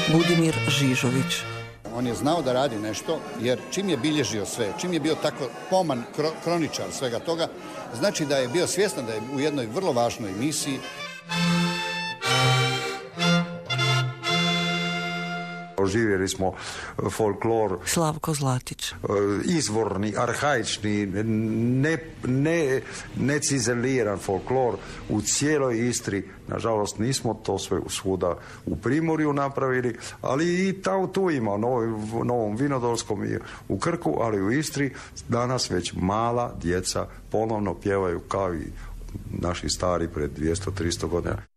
Budimir Žižović. On je znao da radi nešto, jer čim je bilježio sve, čim je bio tako poman kroničar svega toga, znači da je bio svjestan da je u jednoj vrlo važnoj misiji. Oživjeli smo folklor. Slavko Zlatić. Izvorni, arhaični, necizeliran folklor u cijeloj Istri. Nažalost, nismo to sve svuda u Primorju napravili, ali i tu ima, u Novom Vinodolskom i u Krku, ali u Istri danas već mala djeca ponovno pjevaju kao i naši stari pred 200-300 godina.